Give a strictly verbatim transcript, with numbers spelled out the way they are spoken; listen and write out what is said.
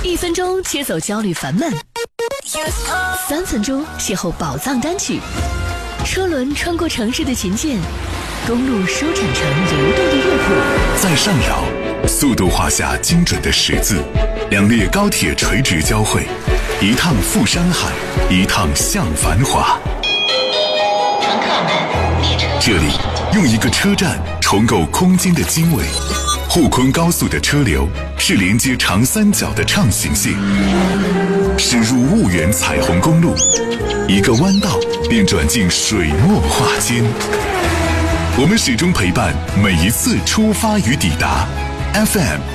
一分钟切走焦虑烦闷，三分钟邂逅宝藏单曲。车轮穿过城市的琴键，公路舒展成流动的乐谱。 在上饶，速度画下精准的十字，两列高铁垂直交汇，一趟赴山海，一趟向繁华。 乘客们，列车这里用一个车站重构空间的经纬。沪昆高速的车流是连接长三角的畅行线，驶入婺源彩虹公路，一个弯道便转进水墨画间。我们始终陪伴每一次出发与抵达。F M